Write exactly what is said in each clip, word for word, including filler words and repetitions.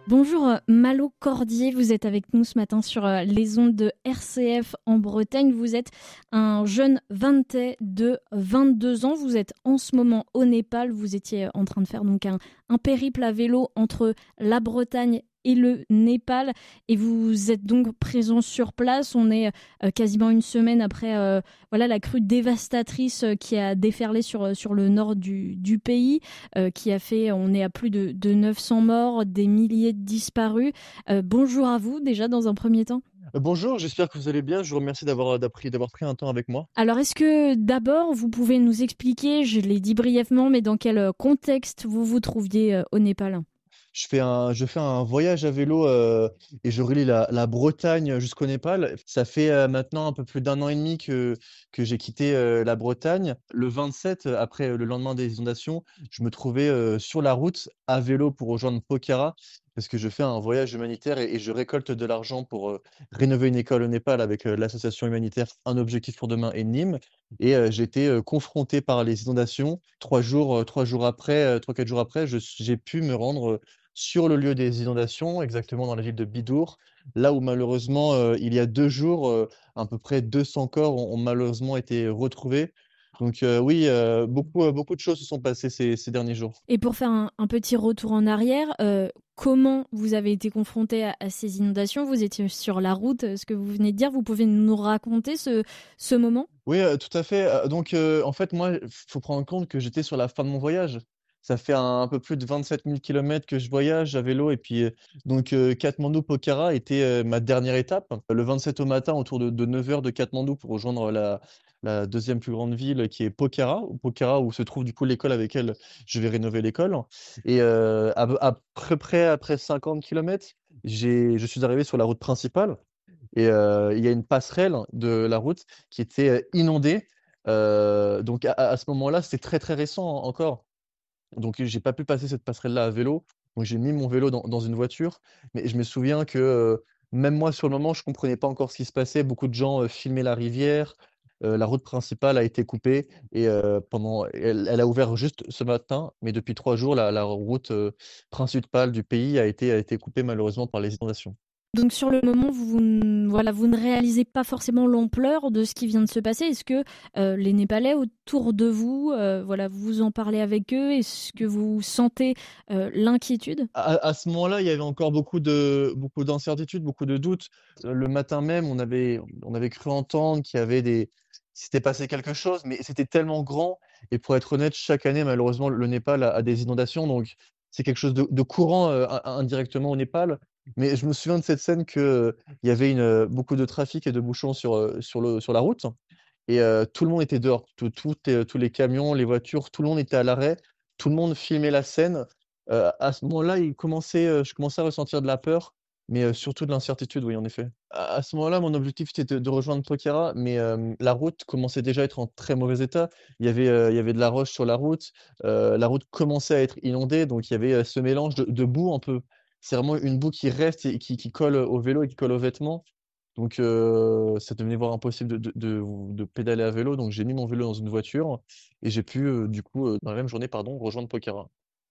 Bonjour euh, Malo Cordier, vous êtes avec nous ce matin sur euh, les ondes de R C F en Bretagne. Vous êtes un jeune Vintais de vingt-deux ans. Vous êtes en ce moment au Népal. Vous étiez en train de faire donc un, un périple à vélo entre la Bretagne et le Népal. Et vous êtes donc présent sur place. On est euh, quasiment une semaine après euh, voilà, la crue dévastatrice euh, qui a déferlé sur, euh, sur le nord du, du pays. Euh, qui a fait, on est à plus de, de neuf cents morts, des milliers de disparus. Euh, bonjour à vous déjà dans un premier temps. Euh, Bonjour, j'espère que vous allez bien. Je vous remercie d'avoir d'appris- d'avoir pris un temps avec moi. Alors est-ce que d'abord vous pouvez nous expliquer, je l'ai dit brièvement, mais dans quel euh, contexte vous vous trouviez euh, au Népal? Je fais un, je fais un voyage à vélo euh, et je relie la, la Bretagne jusqu'au Népal. Ça fait euh, maintenant un peu plus d'un an et demi que, que j'ai quitté euh, la Bretagne. Le vingt-sept, euh, après euh, le lendemain des inondations, je me trouvais euh, sur la route à vélo pour rejoindre Pokhara parce que je fais un voyage humanitaire et, et je récolte de l'argent pour euh, rénover une école au Népal avec euh, l'association humanitaire Un Objectif pour Demain et Nîmes. Et euh, j'ai été euh, confronté par les inondations. Trois jours, euh, trois jours après, euh, trois, quatre jours après, je- j'ai pu me rendre euh, sur le lieu des inondations, exactement dans la ville de Bidour, là où malheureusement, euh, il y a deux jours, euh, à peu près deux cents corps ont, ont malheureusement été retrouvés. Donc euh, oui, euh, beaucoup, euh, beaucoup de choses se sont passées ces, ces derniers jours. Et pour faire un, un petit retour en arrière, euh, comment vous avez été confronté à, à ces inondations? Vous étiez sur la route, euh, ce que vous venez de dire. Vous pouvez nous raconter ce, ce moment? Oui, euh, tout à fait. Euh, Donc euh, en fait, moi, il faut prendre en compte que j'étais sur la fin de mon voyage. Ça fait un, un peu plus de vingt-sept mille kilomètres que je voyage à vélo. Et puis, euh, donc, euh, Katmandou-Pokhara était euh, ma dernière étape. Le vingt-sept au matin, autour de, de neuf heures de Katmandou pour rejoindre la, la deuxième plus grande ville qui est Pokhara, ou Pokhara où se trouve du coup l'école avec elle je vais rénover l'école. Et euh, à, à peu près après cinquante kilomètres, j'ai, je suis arrivé sur la route principale. Et euh, il y a une passerelle de la route qui était euh, inondée. Euh, donc à, à ce moment-là, c'était très très récent en- encore. Donc j'ai pas pu passer cette passerelle-là à vélo. Donc j'ai mis mon vélo dans, dans une voiture. Mais je me souviens que euh, même moi sur le moment, je comprenais pas encore ce qui se passait. Beaucoup de gens euh, filmaient la rivière. Euh, la route principale a été coupée et euh, pendant, elle, elle a ouvert juste ce matin, mais depuis trois jours, la, la route euh, principale du pays a été, a été coupée malheureusement par les inondations. Donc sur le moment, vous, vous n- voilà, vous ne réalisez pas forcément l'ampleur de ce qui vient de se passer. Est-ce que euh, les Népalais autour de vous, euh, voilà, vous en parlez avec eux? Est-ce que vous sentez euh, l'inquiétude? À, à ce moment-là, il y avait encore beaucoup de, beaucoup d'incertitudes, beaucoup de doutes. Euh, Le matin même, on avait, on avait cru entendre qu'il y avait des, qu'il s'était passé quelque chose, mais c'était tellement grand. Et pour être honnête, chaque année, malheureusement, le Népal a, a des inondations, donc c'est quelque chose de, de courant euh, in- indirectement au Népal. Mais je me souviens de cette scène que euh, il y avait une, euh, beaucoup de trafic et de bouchons sur, euh, sur le, sur la route, et euh, tout le monde était dehors. Tout, tout, euh, tous les camions, les voitures, tout le monde était à l'arrêt. Tout le monde filmait la scène. Euh, à ce moment-là, il commençait, euh, je commençais à ressentir de la peur, mais euh, surtout de l'incertitude, oui, en effet. À, à ce moment-là, mon objectif était de, de rejoindre Pokhara, mais euh, la route commençait déjà à être en très mauvais état. Il y avait, euh, il y avait de la roche sur la route. Euh, la route commençait à être inondée, donc il y avait euh, ce mélange de, de boue un peu. C'est vraiment une boue qui reste et qui, qui colle au vélo et qui colle aux vêtements. Donc, euh, ça devenait voire impossible de, de, de- de pédaler à vélo. Donc, j'ai mis mon vélo dans une voiture et j'ai pu, euh, du coup, euh, dans la même journée, pardon, rejoindre Pokhara.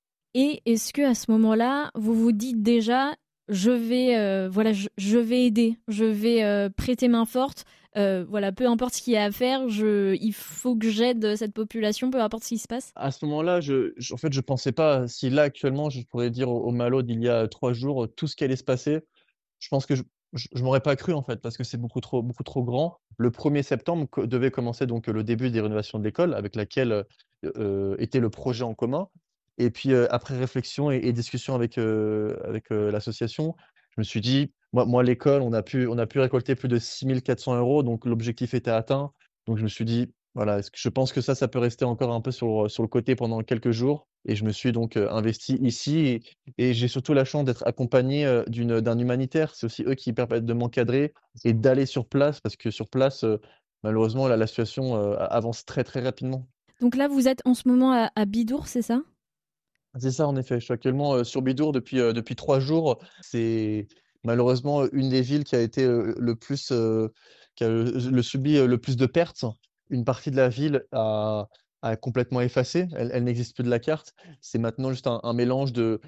Et est-ce que à ce moment-là, vous vous dites déjà, je vais, euh, voilà, je, je vais aider, je vais euh, prêter main forte, euh, voilà, peu importe ce qu'il y a à faire, je, il faut que j'aide cette population, peu importe ce qui se passe. À ce moment-là, je, je- en fait, je pensais pas si là, actuellement, je pourrais dire au, au Malo d'il y a trois jours euh, tout ce qui allait se passer. Je pense que je, je, je m'aurais pas cru, en fait, parce que c'est beaucoup trop, beaucoup trop grand. Le premier septembre co- devait commencer donc le début des rénovations de l'école, avec laquelle euh, euh, était le projet en commun. Et puis, euh, après réflexion et, et discussion avec, euh, avec euh, l'association, je me suis dit, moi, moi l'école, on a pu, on a pu récolter plus de six mille quatre cents euros, donc l'objectif était atteint. Donc, je me suis dit, voilà, est-ce que je pense que ça, ça peut rester encore un peu sur, sur le côté pendant quelques jours. Et je me suis donc euh, investi ici et, et j'ai surtout la chance d'être accompagné euh, d'une, d'un humanitaire. C'est aussi eux qui permettent de m'encadrer et d'aller sur place parce que sur place, euh, malheureusement, la, la situation euh, avance très très rapidement. Donc là, vous êtes en ce moment à, à Bidour, c'est ça? C'est ça, en effet. Je suis actuellement euh, sur Bidour depuis, euh, depuis trois jours. C'est malheureusement euh, une des villes qui a été euh, le plus, euh, qui a le, le subi euh, le plus de pertes. Une partie de la ville a, a complètement effacé. Elle, elle n'existe plus de la carte. C'est maintenant juste un, un mélange de